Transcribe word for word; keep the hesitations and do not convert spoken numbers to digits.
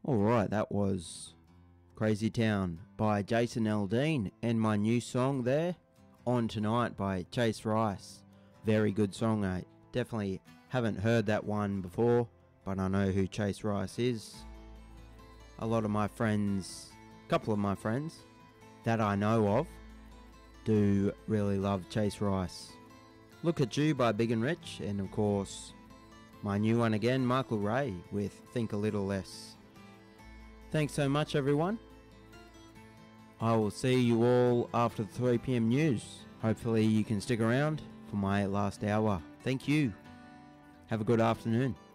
Alright, that was Crazy Town by Jason Aldean, and my new song there, On Tonight by Chase Rice. Very good song, I definitely haven't heard that one before, but I know who Chase Rice is. A lot of my friends, a couple of my friends that I know of, do really love Chase Rice. Look at You by Big and Rich, and of course, my new one again, Michael Ray with Think a Little Less. Thanks so much, everyone. I will see you all after the three p m news. Hopefully you can stick around for my last hour. Thank you. Have a good afternoon.